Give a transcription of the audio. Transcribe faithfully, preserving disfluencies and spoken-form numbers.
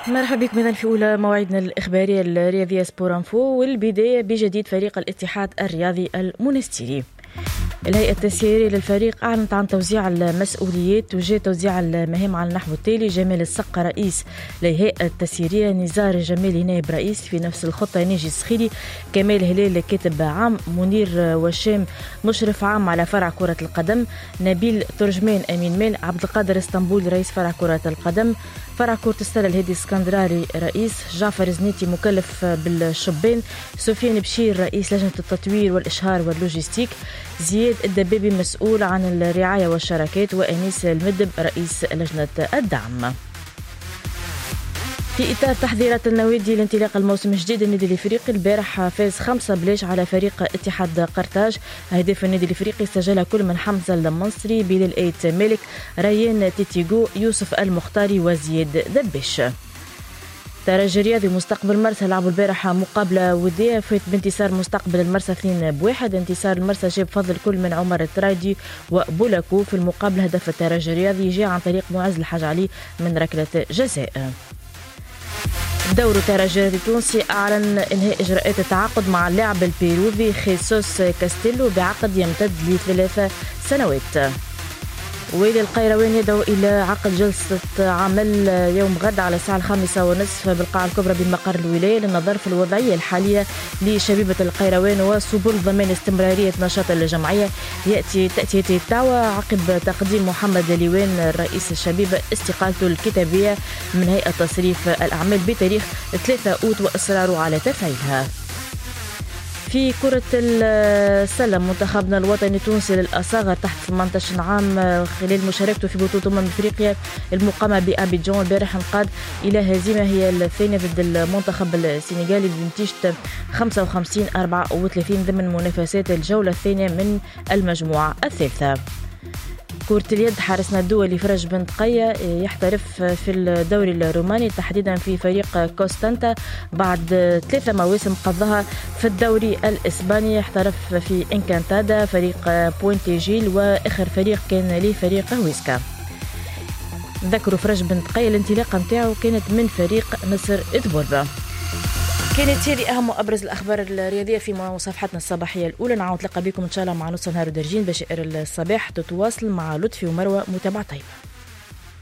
مرحبا بكم إذن في أولى مواعيدنا الإخبارية الرياضية سبور انفو، والبداية بجديد فريق الاتحاد الرياضي المونستيري. الهيئة التسييرية للفريق أعلنت عن توزيع المسؤوليات وجاء توزيع المهام على النحو التالي: جمال السقة رئيس للهيئة التسييرية، نزار جمالي نائب رئيس في نفس الخطة، ناجي السخيري، كمال هلال كاتب عام، منير وشام مشرف عام على فرع كرة القدم، نبيل ترجمان أمين مال، عبد القادر اسطنبولي رئيس فرع كرة القدم، فرع كرة السلة الهادي اسكندراري رئيس، جعفر زنيتي مكلف بالشبان، سفيان بشير رئيس لجنة التطوير والإشهار واللوجستيك، زياد الدبابي مسؤول عن الرعاية والشراكات، وأنيس المدب رئيس لجنة الدعم. في إطار تحضيرات النوادي لانطلاق الموسم الجديد، النادي الإفريقي البارح فاز خمسة بلاش على فريق اتحاد قرطاج. أهداف النادي الإفريقي سجلها كل من حمزة المنصري، بلال ايت مالك، ريان تيتيغو، يوسف المختاري وزياد دبش. ترجي رياضي مستقبل مرسى لعبوا البارح مقابلة ودية، فات بانتصار مستقبل المرسى اثنين بواحد. انتصار المرسى جاب فضل كل من عمر الترايدي وبولاكو. في المقابلة هدف الترجي الرياضي جاء عن طريق معز الحاج علي من ركلة جزاء. دور الترجي التونسي أعلن إنهاء إجراءات التعاقد مع اللاعب البيروفي خيسوس كاستيلو بعقد يمتد لثلاث سنوات. والي القيروان يدعو إلى عقد جلسة عمل يوم غد على الساعة الخامسة ونصف بالقاعة الكبرى بمقر الولاية للنظر في الوضعية الحالية لشبيبة القيروان وسبل ضمان استمرارية نشاط الجمعية. يأتي تأتي هذه الدعوة عقب تقديم محمد ليوان رئيس الشبيبة استقالته الكتابية من هيئة تصريف الأعمال بتاريخ ثلاثة أوت وإصراره على تفعيلها. في كرة السلة منتخبنا الوطني التونسي للأصاغر تحت ثمانية عشر عام خلال مشاركته في بطولة أمم أفريقيا المقامة بأبيجان البارح انقاد إلى هزيمة هي الثانية ضد المنتخب السنغالي بنتيجة خمسة وخمسين أربعة وثلاثين ضمن منافسات الجولة الثانية من المجموعة الثالثة. كرة اليد، حارسنا الدولي فرج بن تقية يحترف في الدوري الروماني تحديدا في فريق كوستانتا بعد ثلاثة مواسم قضاها في الدوري الإسباني. احترف في إنكانتادا فريق بوينتي جيل، وآخر فريق كان ليه فريق هويسكا. ذكروا فرج بن تقية الانطلاقة متاعه كانت من فريق نصر إدبوربا. كانت هذه أهم وأبرز الأخبار الرياضية في صفحتنا الصباحية الأولى. نعاود نتلاقى بكم إن شاء الله مع نص نهار ودرجين بشائر الصباح. تتواصل مع لطفي ومروة. متابعة طيبة.